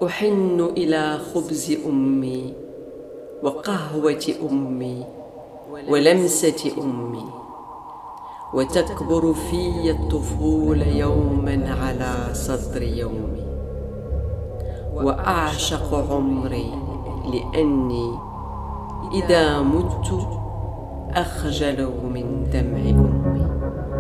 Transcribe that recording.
أحن إلى خبز أمي وقهوة أمي ولمسة أمي، وتكبر في الطفولة يوما على صدر يومي، وأعشق عمري لأني إذا مت أخجل من دمع أمي.